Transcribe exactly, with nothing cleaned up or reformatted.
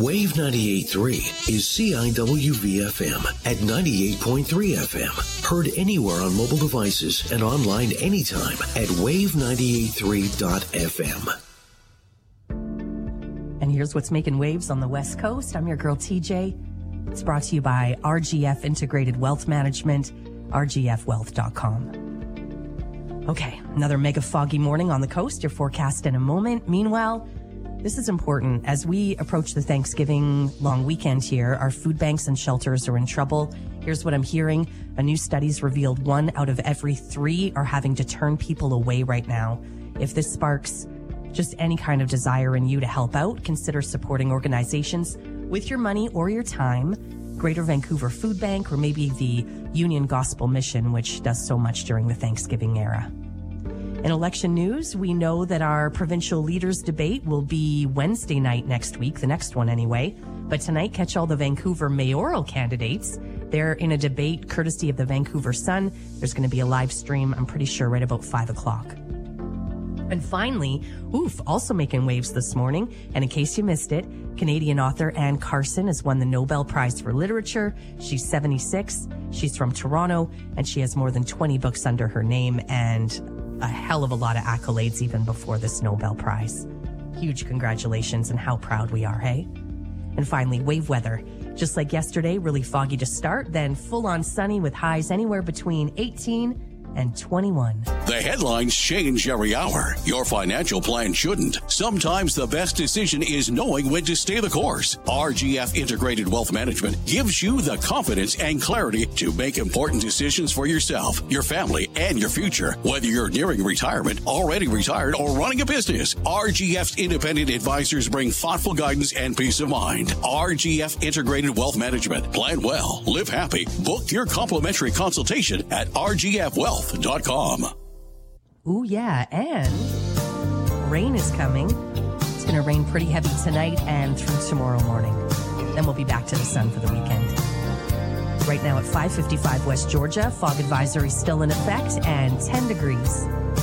Wave ninety-eight point three is C I W V F M at ninety-eight point three F M. Heard anywhere on mobile devices and online anytime at wave ninety-eight point three dot f m. And here's what's making waves on the West Coast. I'm your girl T J. It's brought to you by R G F Integrated Wealth Management, r g f wealth dot com. Okay, another mega foggy morning on the coast. Your forecast in a moment. Meanwhile, this is important. As we approach the Thanksgiving long weekend here, our food banks and shelters are in trouble. Here's what I'm hearing. A new study's revealed one out of every three are having to turn people away right now. If this sparks just any kind of desire in you to help out, consider supporting organizations with your money or your time. Greater Vancouver Food Bank, or maybe the Union Gospel Mission, which does so much during the Thanksgiving era. In election news, we know that our provincial leaders debate will be Wednesday night next week, the next one anyway. But tonight, catch all the Vancouver mayoral candidates. They're in a debate courtesy of the Vancouver Sun. There's going to be a live stream, I'm pretty sure, right about five o'clock. And finally, oof, also making waves this morning. And in case you missed it, Canadian author Anne Carson has won the Nobel Prize for Literature. She's seventy-six. She's from Toronto, and she has more than twenty books under her name and a hell of a lot of accolades even before this Nobel Prize. Huge congratulations, and how proud we are, hey? And finally, wave weather. Just like yesterday, really foggy to start, then full-on sunny with highs anywhere between eighteen and twenty-one. The headlines change every hour. Your financial plan shouldn't. Sometimes the best decision is knowing when to stay the course. R G F Integrated Wealth Management gives you the confidence and clarity to make important decisions for yourself, your family, and your future. Whether you're nearing retirement, already retired, or running a business, R G F's independent advisors bring thoughtful guidance and peace of mind. R G F Integrated Wealth Management. Plan well, live happy. Book your complimentary consultation at r g f wealth dot com. Ooh, yeah, and rain is coming. It's going to rain pretty heavy tonight and through tomorrow morning. Then we'll be back to the sun for the weekend. Right now at five fifty-five West Georgia, fog advisory still in effect and ten degrees.